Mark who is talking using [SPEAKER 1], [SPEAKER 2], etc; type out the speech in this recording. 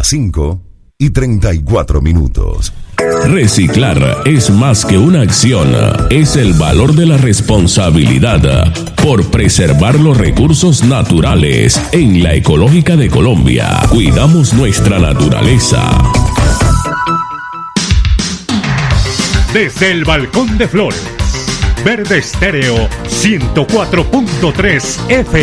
[SPEAKER 1] las 5:34.
[SPEAKER 2] Reciclar es más que una acción, es el valor de la responsabilidad por preservar los recursos naturales. En la Ecológica de Colombia, cuidamos nuestra naturaleza.
[SPEAKER 3] Desde el Balcón de Flores, Verde Estéreo 104.3 FM.